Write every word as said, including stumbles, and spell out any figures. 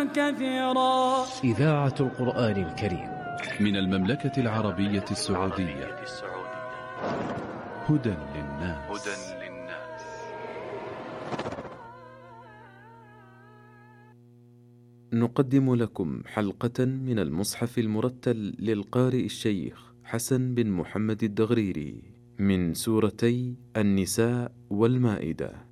كثيرا. إذاعة القرآن الكريم من المملكة العربية السعودية. هدى للناس. نقدم لكم حلقة من المصحف المرتل للقارئ الشيخ حسن بن محمد الدغريري من سورتي النساء والمائدة.